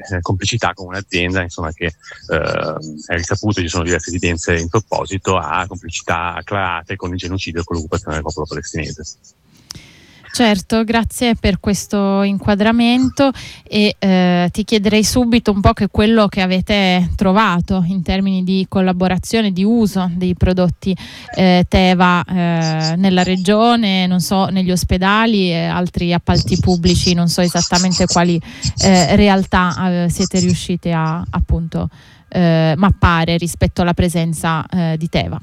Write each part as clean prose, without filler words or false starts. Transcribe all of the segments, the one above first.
complicità con un'azienda, insomma, che è risaputo, ci sono diverse evidenze in proposito, a complicità acclarate con il genocidio e con l'occupazione del popolo palestinese. Certo, grazie per questo inquadramento e ti chiederei subito un po' che quello che avete trovato in termini di collaborazione, di uso dei prodotti Teva nella regione, non so, negli ospedali e altri appalti pubblici, non so esattamente quali realtà siete riusciti a appunto mappare rispetto alla presenza di Teva.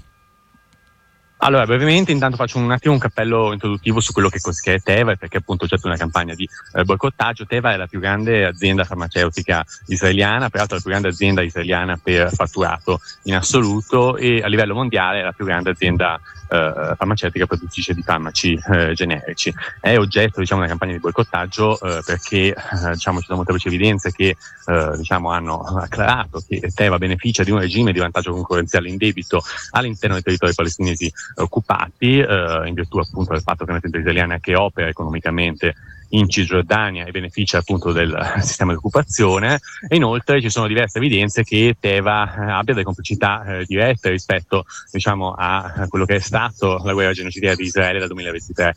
Allora, brevemente, intanto faccio un attimo un cappello introduttivo su quello che è Teva, perché appunto c'è una campagna di boicottaggio. Teva è la più grande azienda farmaceutica israeliana, peraltro la più grande azienda israeliana per fatturato in assoluto, e a livello mondiale è la più grande azienda farmaceutica produttrice di farmaci generici. È oggetto, diciamo, una campagna di boicottaggio perché diciamo, ci sono molteplici evidenze che diciamo, hanno acclarato che Teva beneficia di un regime di vantaggio concorrenziale indebito all'interno dei territori palestinesi occupati, in virtù appunto del fatto che è un'azienda israeliana che opera economicamente in Cisgiordania e beneficia appunto del sistema di occupazione, e inoltre ci sono diverse evidenze che Teva abbia delle complicità dirette rispetto, diciamo, a quello che è stato la guerra genocidaria di Israele dal 2023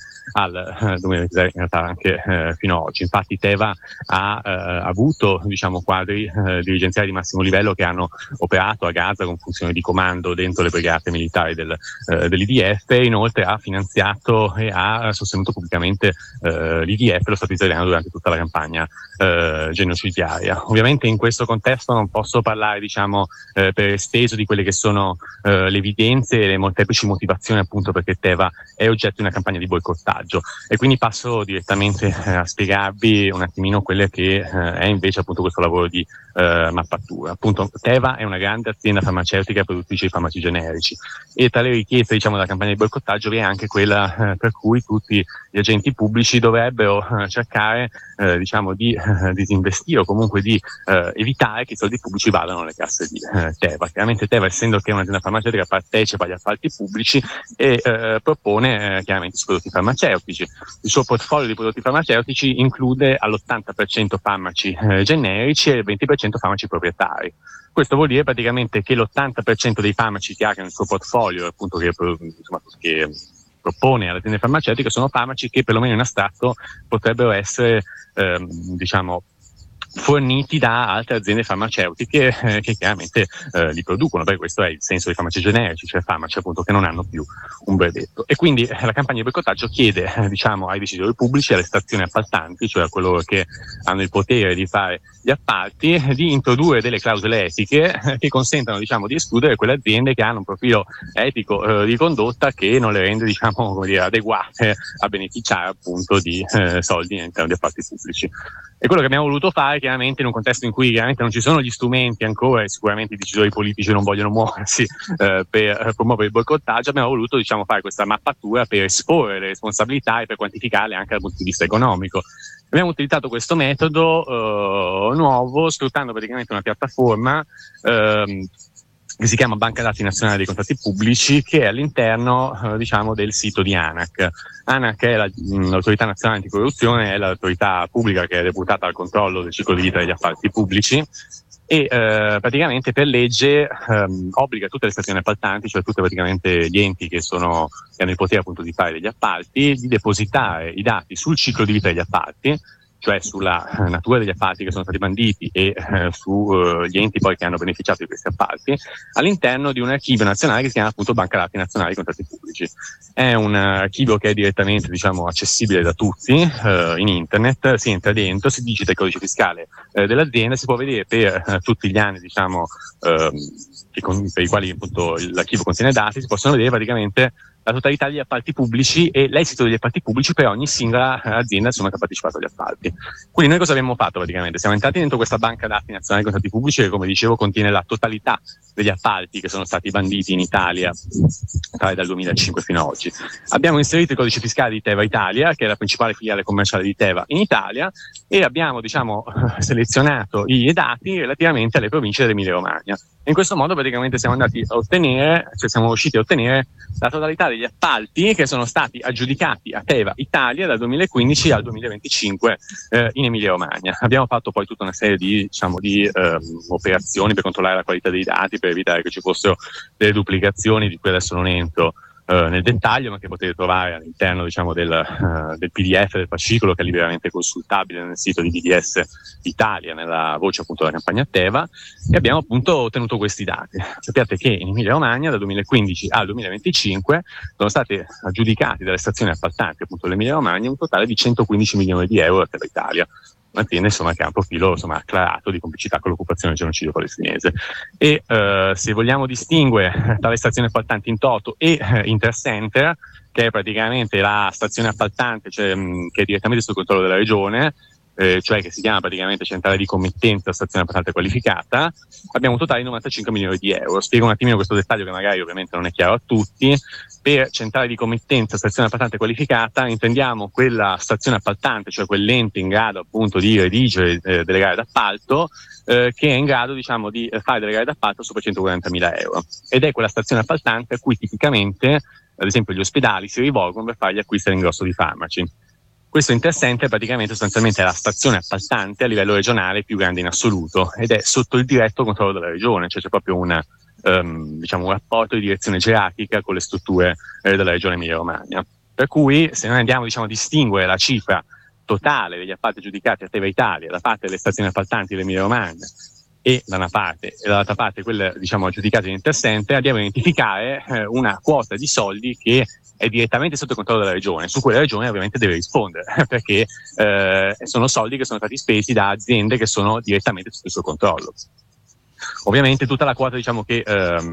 al 2023, in realtà anche fino ad oggi. Infatti Teva ha avuto, diciamo, quadri dirigenziali di massimo livello che hanno operato a Gaza con funzioni di comando dentro le brigate militari dell'IDF, e inoltre ha finanziato e ha sostenuto pubblicamente l'IDF, lo Stato italiano, durante tutta la campagna genocidaria. Ovviamente in questo contesto non posso parlare, diciamo, per esteso di quelle che sono le evidenze e le molteplici motivazioni appunto perché Teva è oggetto di una campagna di boicottaggio, e quindi passo direttamente a spiegarvi un attimino quelle che è invece appunto questo lavoro di mappatura. Appunto Teva è una grande azienda farmaceutica produttrice di farmaci generici, e tra le richieste, diciamo, della campagna di boicottaggio vi è anche quella per cui tutti gli agenti pubblici dovrebbero cercare diciamo di disinvestire o comunque di evitare che i soldi pubblici vadano nelle casse di Teva. Chiaramente Teva, essendo che è un'azienda farmaceutica, partecipa agli appalti pubblici e propone chiaramente i suoi prodotti farmaceutici. Il suo portfolio di prodotti farmaceutici include all'80% farmaci generici e il 20% farmaci proprietari. Questo vuol dire praticamente che l'80% dei farmaci che ha nel suo portfolio, appunto, che propone alle aziende farmaceutiche, sono farmaci che perlomeno in astratto potrebbero essere diciamo forniti da altre aziende farmaceutiche che chiaramente li producono, perché questo è il senso dei farmaci generici, cioè farmaci appunto che non hanno più un brevetto. E quindi la campagna di boicottaggio chiede diciamo ai decisori pubblici, alle stazioni appaltanti, cioè a coloro che hanno il potere di fare gli appalti, di introdurre delle clausole etiche che consentano, diciamo, di escludere quelle aziende che hanno un profilo etico di condotta che non le rende, diciamo, come dire, adeguate a beneficiare appunto di soldi all'interno di appalti pubblici. E quello che abbiamo voluto fare, chiaramente, in un contesto in cui chiaramente non ci sono gli strumenti ancora, e sicuramente i decisori politici non vogliono muoversi per promuovere il boicottaggio, abbiamo voluto, diciamo, fare questa mappatura per esporre le responsabilità e per quantificarle anche dal punto di vista economico. Abbiamo utilizzato questo metodo nuovo, sfruttando praticamente una piattaforma che si chiama Banca Dati Nazionale dei Contratti Pubblici, che è all'interno diciamo del sito di ANAC. ANAC è l'autorità nazionale anticorruzione, è l'autorità pubblica che è deputata al controllo del ciclo di vita degli appalti pubblici, e praticamente per legge obbliga tutte le stazioni appaltanti, cioè tutti praticamente gli enti che hanno il potere appunto di fare degli appalti, di depositare i dati sul ciclo di vita degli appalti, cioè sulla natura degli appalti che sono stati banditi e sugli enti poi che hanno beneficiato di questi appalti, all'interno di un archivio nazionale che si chiama appunto Banca Dati Nazionale dei Contratti Pubblici. È un archivio che è direttamente, diciamo, accessibile da tutti in internet, si entra dentro, si digita il codice fiscale dell'azienda, si può vedere per tutti gli anni, diciamo, per i quali appunto l'archivio contiene dati, si possono vedere praticamente la totalità degli appalti pubblici e l'esito degli appalti pubblici per ogni singola azienda, insomma, che ha partecipato agli appalti. Quindi noi cosa abbiamo fatto praticamente? Siamo entrati dentro questa banca dati nazionale dei contratti pubblici che, come dicevo, contiene la totalità degli appalti che sono stati banditi in Italia dal 2005 fino ad oggi. Abbiamo inserito il codice fiscale di Teva Italia, che è la principale filiale commerciale di Teva in Italia, e abbiamo, diciamo, selezionato i dati relativamente alle province dell'Emilia Romagna. In questo modo praticamente siamo andati a ottenere, cioè siamo riusciti a ottenere la totalità degli appalti che sono stati aggiudicati a Teva Italia dal 2015 al 2025 in Emilia-Romagna. Abbiamo fatto poi tutta una serie di operazioni per controllare la qualità dei dati, per evitare che ci fossero delle duplicazioni, di cui adesso non entro nel dettaglio, ma che potete trovare all'interno del PDF, del fascicolo, che è liberamente consultabile nel sito di BDS Italia, nella voce appunto della campagna Teva, e abbiamo appunto ottenuto questi dati. Sappiate che in Emilia-Romagna dal 2015 al 2025 sono state aggiudicati dalle stazioni appaltanti appunto dell'Emilia-Romagna un totale di 115 milioni di euro a Teva Italia, un'azienda insomma che ha un profilo acclarato di complicità con l'occupazione del genocidio palestinese. E se vogliamo distinguere tra le stazioni appaltanti in toto e Intercenter, che è praticamente la stazione appaltante, che è direttamente sotto controllo della regione, cioè che si chiama praticamente centrale di committenza stazione appaltante qualificata, abbiamo un totale di 95 milioni di euro. Spiego un attimino questo dettaglio che magari ovviamente non è chiaro a tutti. Per centrale di committenza stazione appaltante qualificata intendiamo quella stazione appaltante, cioè quell'ente in grado appunto di redigere delle gare d'appalto, che è in grado di fare delle gare d'appalto sopra 140.000 euro, ed è quella stazione appaltante a cui tipicamente ad esempio gli ospedali si rivolgono per fare gli acquisti all'ingrosso di farmaci. Questo Intercenter praticamente sostanzialmente è la stazione appaltante a livello regionale più grande in assoluto, ed è sotto il diretto controllo della regione, cioè c'è proprio un rapporto di direzione gerarchica con le strutture della regione Emilia-Romagna. Per cui se noi andiamo a distinguere la cifra totale degli appalti aggiudicati a Teva Italia da parte delle stazioni appaltanti dell'Emilia-Romagna e da una parte, e dall'altra parte quelle aggiudicate in Intercenter, andiamo a identificare una quota di soldi che è direttamente sotto il controllo della regione, su cui la regione ovviamente deve rispondere, perché sono soldi che sono stati spesi da aziende che sono direttamente sotto il suo controllo. Ovviamente tutta la quota che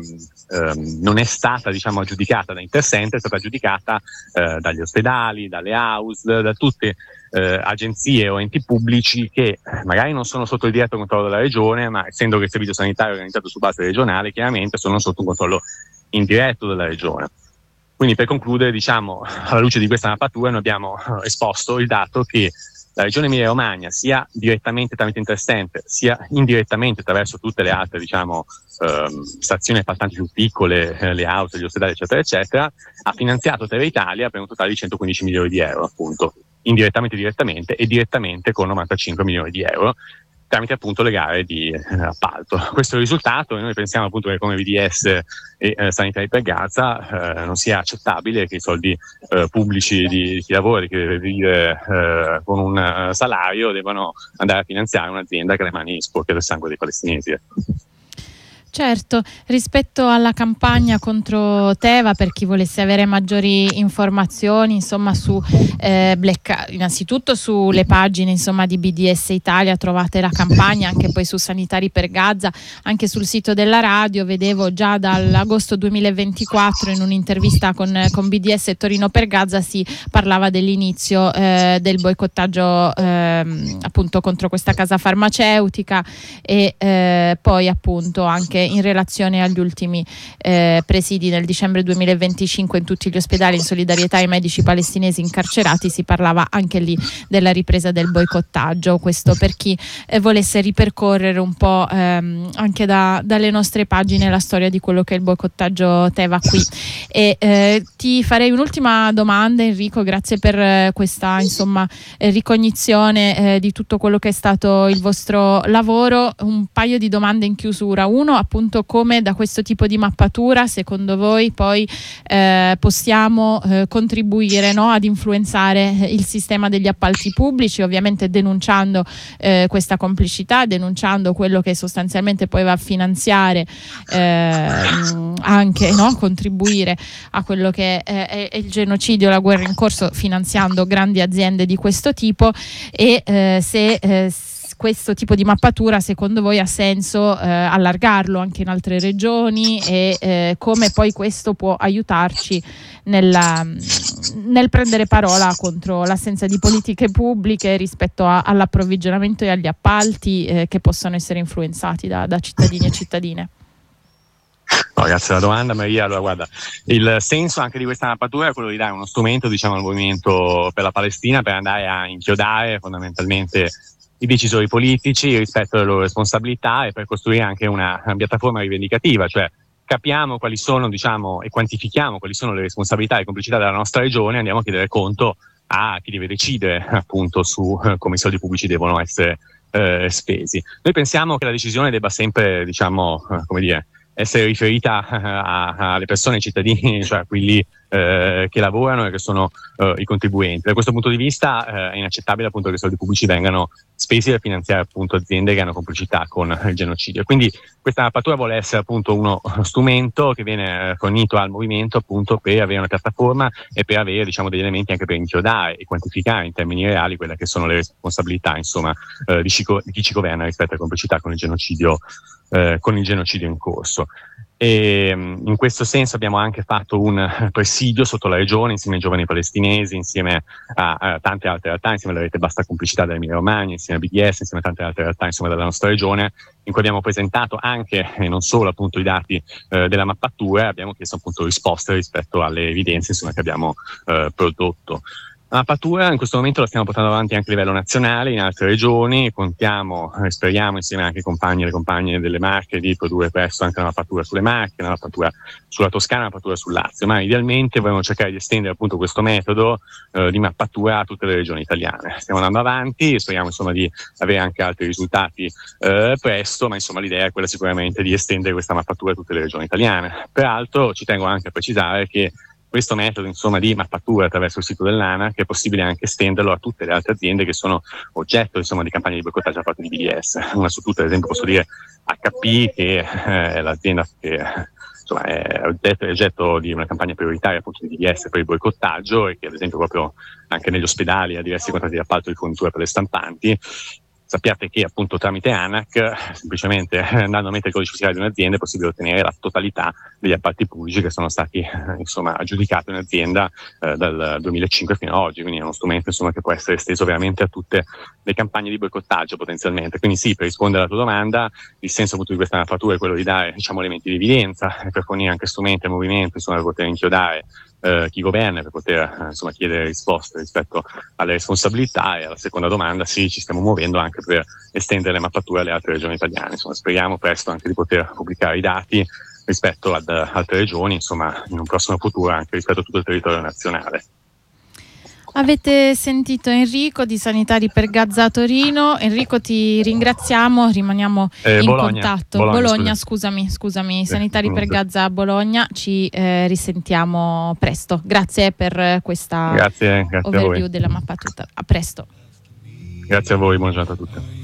non è stata aggiudicata da Intercenter è stata aggiudicata dagli ospedali, dalle AUS, da tutte agenzie o enti pubblici che magari non sono sotto il diretto controllo della regione, ma essendo che il servizio sanitario è organizzato su base regionale, chiaramente sono sotto un controllo indiretto della regione. Quindi per concludere, alla luce di questa mappatura noi abbiamo esposto il dato che la regione Emilia-Romagna, sia direttamente tramite Intercenter, sia indirettamente attraverso tutte le altre stazioni appaltanti più piccole, le auto, gli ospedali eccetera eccetera, ha finanziato Teva Italia per un totale di 115 milioni di euro, appunto, indirettamente, direttamente e direttamente con 95 milioni di euro tramite appunto le gare di appalto. Questo è il risultato, e noi pensiamo appunto che come BDS e Sanitari per Gaza non sia accettabile che i soldi pubblici di chi lavora, di chi deve vivere con un salario, debbano andare a finanziare un'azienda che ha le mani sporche del sangue dei palestinesi. Certo, rispetto alla campagna contro Teva, per chi volesse avere maggiori informazioni, insomma, su innanzitutto sulle pagine di BDS Italia trovate la campagna, anche poi su Sanitari per Gaza, anche sul sito della radio. Vedevo già dall'agosto 2024 in un'intervista con BDS Torino per Gaza si parlava dell'inizio del boicottaggio appunto contro questa casa farmaceutica, e poi appunto anche in relazione agli ultimi presidi nel dicembre 2025 in tutti gli ospedali in solidarietà ai medici palestinesi incarcerati, si parlava anche lì della ripresa del boicottaggio. Questo per chi volesse ripercorrere un po' anche dalle nostre pagine la storia di quello che è il boicottaggio Teva qui. E ti farei un'ultima domanda, Enrico, grazie per questa ricognizione di tutto quello che è stato il vostro lavoro. Un paio di domande in chiusura. Uno, appunto, come da questo tipo di mappatura secondo voi poi possiamo contribuire ad influenzare il sistema degli appalti pubblici, ovviamente denunciando questa complicità, denunciando quello che sostanzialmente poi va a finanziare anche contribuire a quello che è il genocidio, la guerra in corso, finanziando grandi aziende di questo tipo, e se questo tipo di mappatura secondo voi ha senso allargarlo anche in altre regioni, e come poi questo può aiutarci nel prendere parola contro l'assenza di politiche pubbliche rispetto all'approvvigionamento e agli appalti che possono essere influenzati da cittadini e cittadine. No, grazie alla domanda, Maria. Allora, guarda, il senso anche di questa mappatura è quello di dare uno strumento al movimento per la Palestina, per andare a inchiodare fondamentalmente i decisori politici rispetto alle loro responsabilità, e per costruire anche una piattaforma rivendicativa, cioè capiamo quali sono, diciamo, e quantifichiamo quali sono le responsabilità e le complicità della nostra regione, andiamo a chiedere conto a chi deve decidere appunto su come i soldi pubblici devono essere spesi. Noi pensiamo che la decisione debba sempre, diciamo, come dire, essere riferita alle persone, ai cittadini, cioè a quelli che lavorano e che sono i contribuenti. Da questo punto di vista è inaccettabile appunto che i soldi pubblici vengano spesi per finanziare appunto aziende che hanno complicità con il genocidio. Quindi questa mappatura vuole essere appunto uno strumento che viene fornito al movimento appunto per avere una piattaforma e per avere, diciamo, degli elementi anche per inchiodare e quantificare in termini reali quelle che sono le responsabilità, insomma, di chi ci governa rispetto alla complicità con il genocidio in corso. E in questo senso abbiamo anche fatto un presidio sotto la regione insieme ai giovani palestinesi, insieme a tante altre realtà, insieme alla rete Basta Complicità dell'Emilia Romagna, insieme a BDS, insieme a tante altre realtà insomma della nostra regione, in cui abbiamo presentato anche e non solo appunto i dati della mappatura, abbiamo chiesto appunto risposte rispetto alle evidenze insomma che abbiamo prodotto. La mappatura in questo momento la stiamo portando avanti anche a livello nazionale in altre regioni, contiamo e speriamo insieme anche ai compagni e alle compagne delle Marche di produrre presto anche una mappatura sulle Marche, una mappatura sulla Toscana, una mappatura sul Lazio, ma idealmente vogliamo cercare di estendere appunto questo metodo di mappatura a tutte le regioni italiane. Stiamo andando avanti e speriamo insomma di avere anche altri risultati presto, ma insomma l'idea è quella sicuramente di estendere questa mappatura a tutte le regioni italiane. Peraltro ci tengo anche a precisare che questo metodo insomma di mappatura attraverso il sito dell'ANAC è possibile anche estenderlo a tutte le altre aziende che sono oggetto insomma di campagne di boicottaggio da parte di BDS. Una su tutte, ad esempio, posso dire HP, che è l'azienda che insomma è oggetto di una campagna prioritaria appunto di BDS per il boicottaggio e che ad esempio proprio anche negli ospedali ha diversi contratti di appalto di fornitura per le stampanti. Sappiate che appunto tramite ANAC, semplicemente andando a mettere il codice fiscale di un'azienda, è possibile ottenere la totalità degli appalti pubblici che sono stati insomma aggiudicati in un'azienda dal 2005 fino ad oggi, quindi è uno strumento insomma che può essere esteso veramente a tutte le campagne di boicottaggio potenzialmente. Quindi sì, per rispondere alla tua domanda, il senso appunto di questa mappatura è quello di dare, diciamo, elementi di evidenza per fornire anche strumenti al movimento insomma per poter inchiodare chi governa, per poter insomma chiedere risposte rispetto alle responsabilità. E alla seconda domanda, sì, ci stiamo muovendo anche per estendere le mappature alle altre regioni italiane. Insomma, speriamo presto anche di poter pubblicare i dati rispetto ad altre regioni, insomma, in un prossimo futuro anche rispetto a tutto il territorio nazionale. Avete sentito Enrico di Sanitari per Gaza Torino. Enrico, ti ringraziamo, rimaniamo in contatto. Bologna, scusami, Sanitari per Gaza Bologna, ci risentiamo presto. Grazie per questa grazie overview della mappatura. A presto. Grazie a voi, buona giornata a tutti.